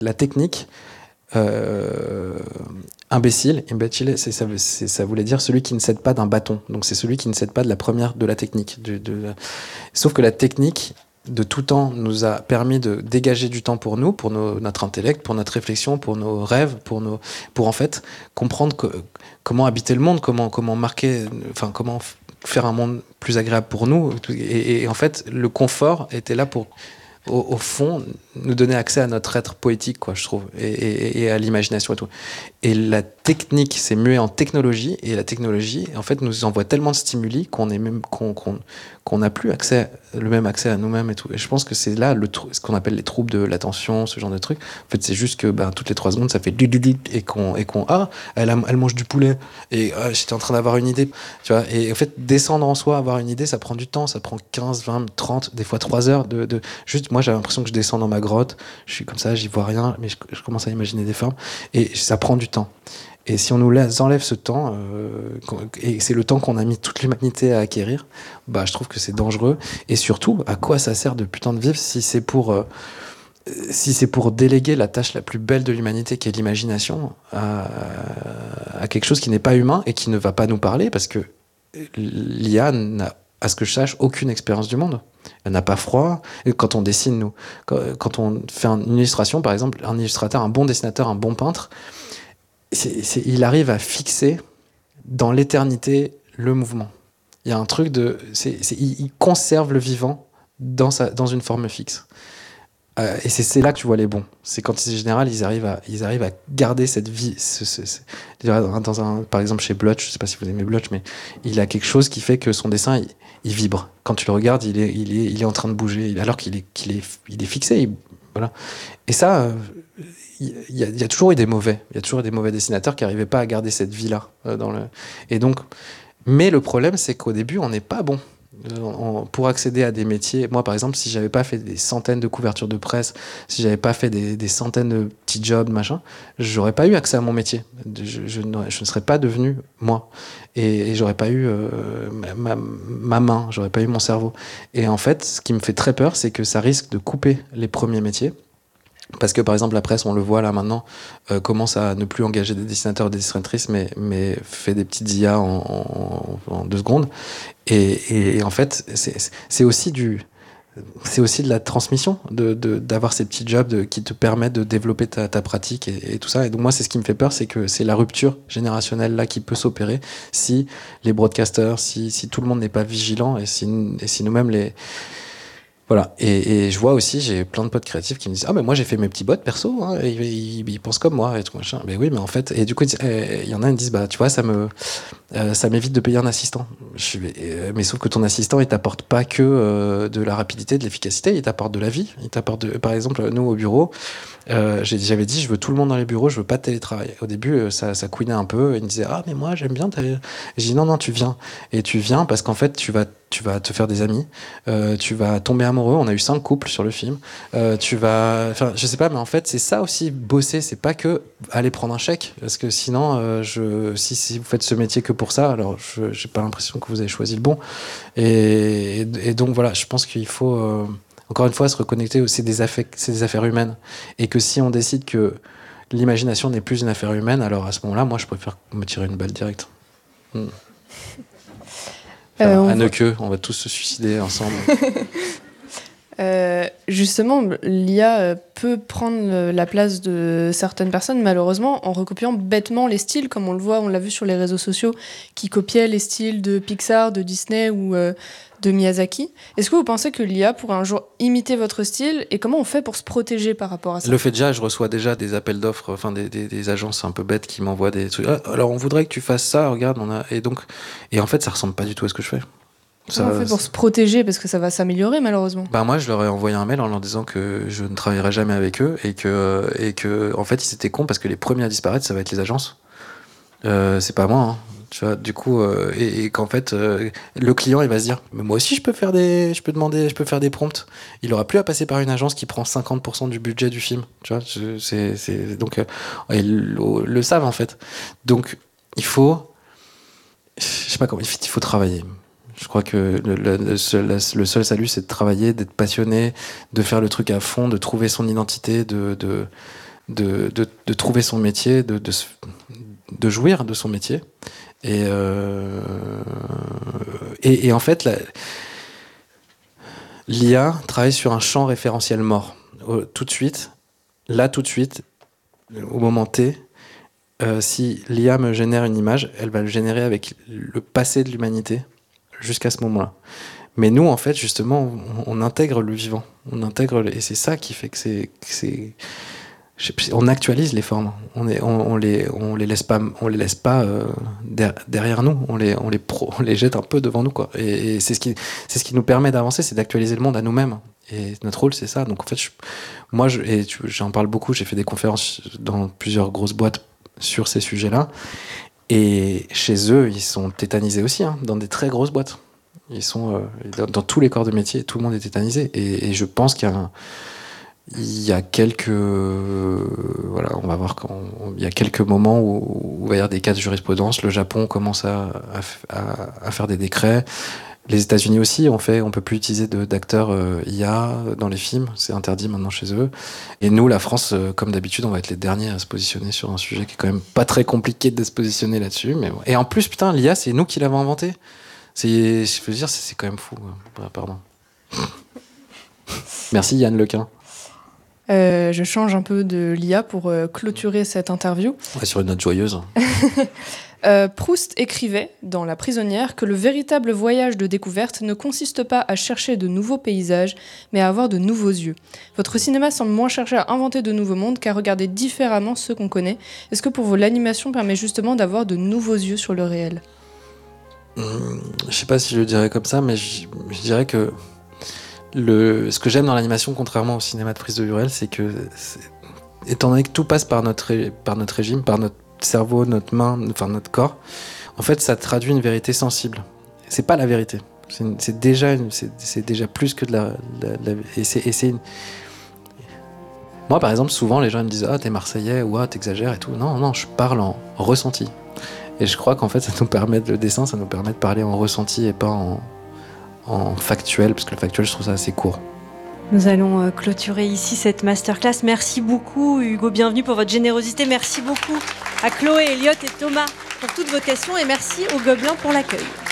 La technique, euh, imbécile, ça voulait dire celui qui ne cède pas d'un bâton. Donc c'est celui qui ne cède pas de la technique. Sauf que la technique, de tout temps, nous a permis de dégager du temps pour nous, pour notre intellect, pour notre réflexion, pour nos rêves, pour en fait comprendre comment habiter le monde, comment marquer, enfin comment faire un monde plus agréable pour nous. Et en fait, le confort était là pour au fond, nous donner accès à notre être poétique, quoi, je trouve, et à l'imagination et tout. Et la technique s'est muée en technologie, et la technologie, en fait, nous envoie tellement de stimuli qu'on n'a plus le même accès à nous-mêmes et tout. Et je pense que c'est là ce qu'on appelle les troubles de l'attention, ce genre de trucs. En fait, c'est juste que toutes les 3 secondes, ça fait elle mange du poulet, et j'étais en train d'avoir une idée, tu vois. Et en fait, descendre en soi, avoir une idée, ça prend du temps, ça prend 15, 20, 30, des fois 3 heures juste, moi, j'ai l'impression que je descends dans ma grotte, je suis comme ça, j'y vois rien, mais je commence à imaginer des formes, et ça prend du temps. Et si on nous enlève ce temps, et c'est le temps qu'on a mis toute l'humanité à acquérir, je trouve que c'est dangereux. Et surtout, à quoi ça sert de putain de vivre si c'est pour déléguer la tâche la plus belle de l'humanité, qui est l'imagination, à quelque chose qui n'est pas humain et qui ne va pas nous parler, parce que l'IA n'a, à ce que je sache, aucune expérience du monde. Elle n'a pas froid. Et quand on dessine, quand on fait une illustration, par exemple, un illustrateur, un bon dessinateur, un bon peintre, il arrive à fixer dans l'éternité le mouvement. Il y a un truc il conserve le vivant dans une forme fixe. Et c'est là que tu vois les bons. C'est quand, en général, ils arrivent à garder cette vie. Par exemple, chez Blotch, je sais pas si vous aimez Blotch, mais il a quelque chose qui fait que son dessin, il vibre. Quand tu le regardes, il est en train de bouger, alors qu'il est fixé. Voilà. Et ça, il y a toujours eu des mauvais. Il y a toujours eu des mauvais dessinateurs qui n'arrivaient pas à garder cette vie-là. Et donc, mais le problème, c'est qu'au début, on n'est pas bon. Pour accéder à des métiers, moi par exemple, si j'avais pas fait des centaines de couvertures de presse, si j'avais pas fait des centaines de petits jobs, machin, j'aurais pas eu accès à mon métier. Je ne serais pas devenu moi. Et j'aurais pas eu ma main, j'aurais pas eu mon cerveau. Et en fait, ce qui me fait très peur, c'est que ça risque de couper les premiers métiers. Parce que par exemple la presse, on le voit là maintenant, commence à ne plus engager des dessinateurs et des dessinatrices, mais fait des petites IA en 2 secondes. Et en fait, c'est aussi de la transmission, d'avoir ces petits jobs qui te permettent de développer ta pratique et tout ça. Et donc moi, c'est ce qui me fait peur, c'est que c'est la rupture générationnelle là qui peut s'opérer si les broadcasters, si tout le monde n'est pas vigilant, et si nous-mêmes voilà. Et je vois aussi, j'ai plein de potes créatifs qui me disent: ah, mais moi j'ai fait mes petits bots perso, hein, et ils pensent comme moi et tout machin. Mais oui, mais en fait, et du coup, il y en a qui me disent: tu vois, ça m'évite de payer un assistant. Mais sauf que ton assistant, il t'apporte pas que de la rapidité, de l'efficacité, il t'apporte de la vie. Par exemple, nous au bureau, j'avais dit: je veux tout le monde dans les bureaux, je veux pas de télétravail. Au début, ça couinait un peu. Ils me disaient: ah, mais moi j'aime bien. J'ai dit: non, tu viens. Et tu viens parce qu'en fait, tu vas te faire des amis, tu vas tomber amoureux. On a eu 5 couples sur le film. Enfin, je sais pas, mais en fait, c'est ça aussi, bosser. C'est pas que aller prendre un chèque, parce que sinon, si vous faites ce métier que pour ça, alors j'ai pas l'impression que vous avez choisi le bon. Et donc voilà, je pense qu'il faut encore une fois se reconnecter aussi. C'est des affaires humaines, et que si on décide que l'imagination n'est plus une affaire humaine, alors à ce moment-là, moi, je préfère me tirer une balle directe. Anneke, on va tous se suicider ensemble. Justement, l'IA peut prendre la place de certaines personnes, malheureusement, en recopiant bêtement les styles, comme on l'a vu sur les réseaux sociaux, qui copiaient les styles de Pixar, de Disney ou de Miyazaki. Est-ce que vous pensez que l'IA pourrait un jour imiter votre style, et comment on fait pour se protéger par rapport à ça ? Le fait déjà, je reçois déjà des appels d'offres, enfin des agences un peu bêtes qui m'envoient des trucs. Ah, alors on voudrait que tu fasses ça, regarde, et en fait ça ressemble pas du tout à ce que je fais. Comment on fait pour se protéger, parce que ça va s'améliorer malheureusement ? Moi, je leur ai envoyé un mail en leur disant que je ne travaillerai jamais avec eux, et que en fait ils étaient cons, parce que les premiers à disparaître, ça va être les agences. C'est pas moi, hein. Tu vois, du coup, et qu'en fait, le client, il va se dire: mais moi aussi, je peux faire des prompts. Il aura plus à passer par une agence qui prend 50% du budget du film. Tu vois, donc, ils le savent, en fait. Donc, je sais pas comment, il faut travailler. Je crois que le seul salut, c'est de travailler, d'être passionné, de faire le truc à fond, de trouver son identité, de trouver son métier, de jouir de son métier. Et en fait, l'IA travaille sur un champ référentiel mort. Tout de suite, au moment T, si l'IA me génère une image, elle va le générer avec le passé de l'humanité jusqu'à ce moment-là. Mais nous, en fait, justement, on intègre le vivant. Et c'est ça qui fait que c'est on actualise les formes. On les laisse pas derrière nous. On les jette un peu devant nous, quoi. Et c'est ce qui nous permet d'avancer, c'est d'actualiser le monde à nous-mêmes. Et notre rôle, c'est ça. Donc en fait, j'en parle beaucoup. J'ai fait des conférences dans plusieurs grosses boîtes sur ces sujets-là. Et chez eux, ils sont tétanisés aussi, hein, dans des très grosses boîtes. Ils sont dans tous les corps de métier, tout le monde est tétanisé. Et je pense qu'il y a quelques voilà, on va voir il y a quelques moments où il va y avoir des cas de jurisprudence. Le Japon commence à faire des décrets. Les États-Unis aussi on peut plus utiliser d'acteurs IA dans les films, c'est interdit maintenant chez eux. Et nous, la France, comme d'habitude, on va être les derniers à se positionner sur un sujet qui est quand même pas très compliqué de se positionner là-dessus. Mais bon. Et en plus, putain, l'IA, c'est nous qui l'avons inventé. Je veux dire, c'est quand même fou. Pardon. Merci Yann Lequin. Je change un peu de l'IA pour clôturer cette interview. Ouais, sur une note joyeuse. Proust écrivait, dans La prisonnière, que le véritable voyage de découverte ne consiste pas à chercher de nouveaux paysages, mais à avoir de nouveaux yeux. Votre cinéma semble moins chercher à inventer de nouveaux mondes qu'à regarder différemment ceux qu'on connaît. Est-ce que pour vous, l'animation permet justement d'avoir de nouveaux yeux sur le réel ? Je sais pas si je le dirais comme ça, mais je dirais que ce que j'aime dans l'animation, contrairement au cinéma de prise de vue réelle, c'est que, étant donné que tout passe par notre régime, par notre cerveau, notre main, enfin notre corps, en fait, ça traduit une vérité sensible. C'est pas la vérité. C'est déjà plus que de la Moi, par exemple, souvent, les gens me disent « Ah, t'es Marseillais » ou « Ah, t'exagères » et tout. Non, je parle en ressenti. Et je crois qu'en fait, le dessin, ça nous permet de parler en ressenti et pas en factuel, parce que le factuel, je trouve ça assez court. Nous allons clôturer ici cette masterclass. Merci beaucoup Hugo Bienvenu pour votre générosité. Merci beaucoup à Chloé, Elliot et Thomas pour toutes vos questions. Et merci aux Gobelins pour l'accueil.